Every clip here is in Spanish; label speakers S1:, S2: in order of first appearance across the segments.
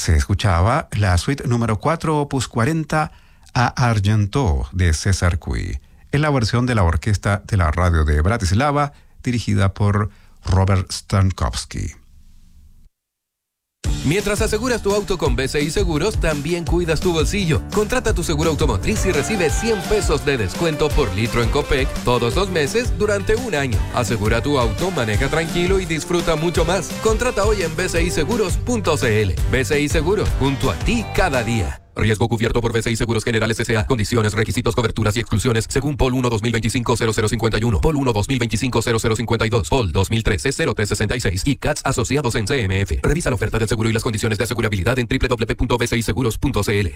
S1: Se escuchaba la suite número 4, opus 40, a Argentó, de César Cui, en la versión de la orquesta de la radio de Bratislava, dirigida por Robert Stankowski.
S2: Mientras aseguras tu auto con BCI Seguros, también cuidas tu bolsillo. Contrata tu seguro automotriz y recibe $100 de descuento por litro en Copec todos los meses durante un año. Asegura tu auto, maneja tranquilo y disfruta mucho más. Contrata hoy en bciseguros.cl. BCI Seguros, junto a ti cada día. Riesgo cubierto por BCI Seguros Generales S.A. Condiciones, requisitos, coberturas y exclusiones según POL 1 2025-0051, POL 1 2025-0052, POL 2013-0366 y CATS asociados en CMF. Revisa la oferta del seguro y las condiciones de asegurabilidad en www.bciseguros.cl.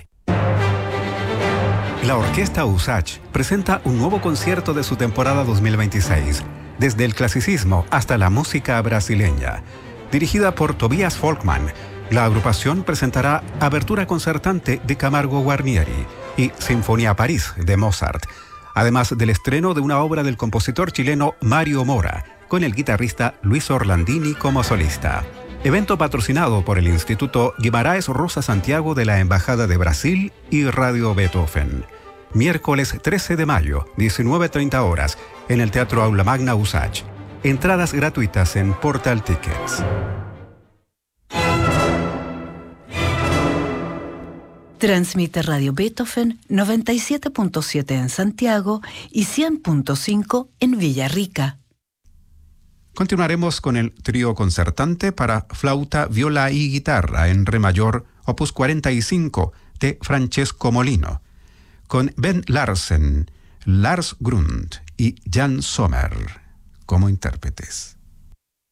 S1: La Orquesta USACH presenta un nuevo concierto de su temporada 2026, desde el clasicismo hasta la música brasileña. Dirigida por Tobias Folkman, la agrupación presentará Abertura Concertante de Camargo Guarnieri y Sinfonía París de Mozart, además del estreno de una obra del compositor chileno Mario Mora, con el guitarrista Luis Orlandini como solista. Evento patrocinado por el Instituto Guimarães Rosa Santiago de la Embajada de Brasil y Radio Beethoven. Miércoles 13 de mayo, 19:30 horas, en el Teatro Aula Magna USACH. Entradas gratuitas en Portal Tickets.
S3: Transmite Radio Beethoven 97.7 en Santiago y 100.5 en Villarrica.
S1: Continuaremos con el trío concertante para flauta, viola y guitarra en re mayor, opus 45, de Francesco Molino, con Ben Larsen, Lars Grund y Jan Sommer como intérpretes.